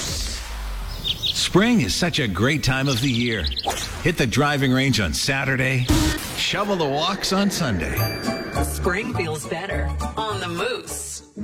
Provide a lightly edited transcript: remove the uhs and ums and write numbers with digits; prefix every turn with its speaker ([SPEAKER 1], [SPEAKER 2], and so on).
[SPEAKER 1] Moose. Spring is such a great time of the year. Hit the driving range on Saturday, shovel the walks on Sunday.
[SPEAKER 2] Spring feels better on the Moose.